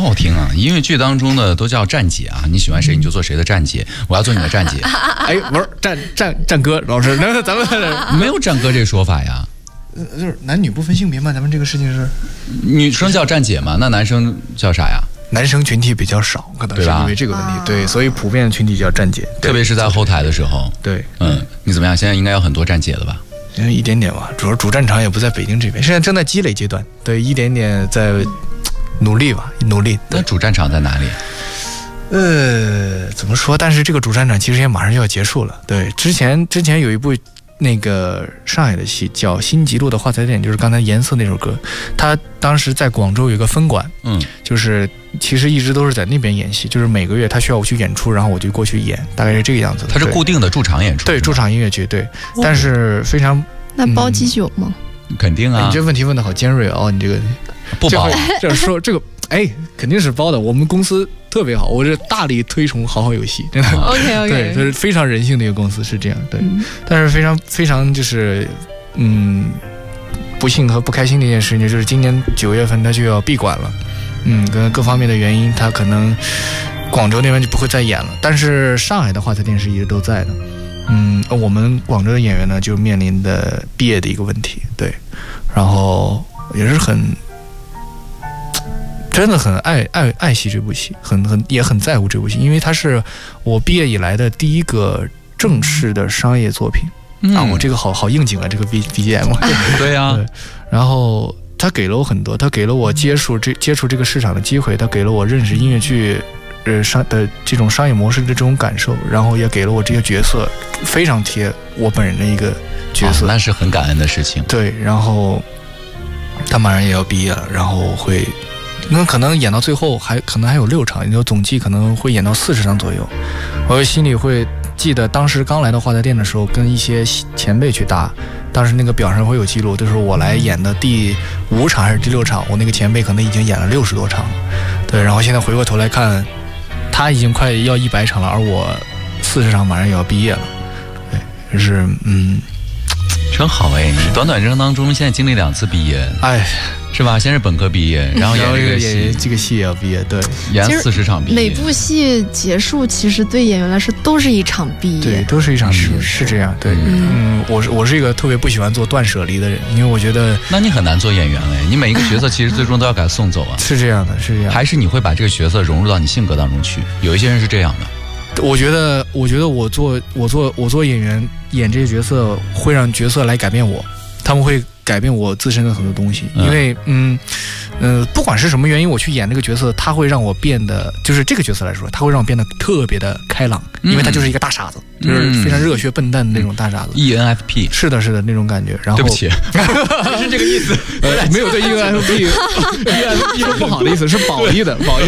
好听啊！音乐剧当中的都叫站姐啊，你喜欢谁你就做谁的站姐，我要做你的站姐。 哎，不是站哥老师，那咱们没有站哥这说法呀。 就是男女不分性别嘛，咱们这个事情是女生叫站姐嘛，那男生叫啥呀？ 男生群体比较少，可能是因为这个问题，对，所以普遍的群体叫站姐， 特别是在后台的时候。 对， 你怎么样？现在应该有很多站姐了吧？ 一点点吧，主要主战场也不在北京这边，现在正在积累阶段，对，一点点在努力吧，努力。 那主战场在哪里？ 怎么说？但是这个主战场其实也马上就要结束了。对，之前有一部那个上海的戏叫《新吉路的画材店》，就是刚才颜色那首歌，他当时在广州有一个分馆，就是其实一直都是在那边演戏，就是每个月他需要我去演出，然后我就过去演，大概是这个样子的。 他是固定的驻场演出， 对，驻场音乐剧，对，但是非常那包机酒吗？ 肯定啊！ 你这问题问的好尖锐哦，你这个不包， 这说这个哎，肯定是包的。我们公司特别好，我是大力推崇好好有戏，真的。 OK， 对，它是非常人性的一个公司，是这样。对，但是非常就是不幸和不开心的一件事情，就是今年9月份它就要闭馆了。跟各方面的原因，它可能广州那边就不会再演了，但是上海的画材店是一直都在的。我们广州的演员呢，就面临的毕业的一个问题，对，然后也是真的很爱惜这部戏，也很在乎这部戏，因为它是我毕业以来的第一个正式的商业作品。我这个好应景啊，这个 BGM。 对呀， 然后他给了我很多，他给了我接触这个市场的机会，他给了我认识音乐剧的这种商业模式的这种感受，然后也给了我这些角色非常贴我本人的一个角色， 那是很感恩的事情。 对，然后他马上也要毕业了，然后可能演到最后可能还有6场，也就总计可能会演到40场左右。我心里会记得当时刚来到画材店的时候，跟一些前辈去搭，当时那个表上会有记录，就是我来演的第5场还是第6场，我那个前辈可能已经演了60多场，对，然后现在回过头来看，他已经快要100场了，而我40场马上也要毕业了，对，就是真好哎！你短人生当中现在经历2次毕业， 哎， 是吧？先是本科毕业，然后演这个戏也要毕业，对， 演40场毕业。 每部戏结束，其实对演员来说都是一场毕业， 对，都是一场是这样，对，我是一个特别不喜欢做断舍离的人，因为我觉得那你很难做演员哎，你每一个角色其实最终都要给他送走啊， 是这样的，是这样， 还是你会把这个角色融入到你性格当中去？有一些人是这样的。 我觉得我做演员演这些角色会让角色来改变我，他们会改变我自身的很多东西，因为不管是什么原因我去演这个角色，他会让我变得，就是这个角色来说，他会让我变得特别的开朗，因为他就是一个大傻子，就是非常热血笨蛋的那种大傻子。 ENFP 是的那种感觉。然后对不起，是这个意思， 没有对 ENFP 说不好的意思，是褒义的。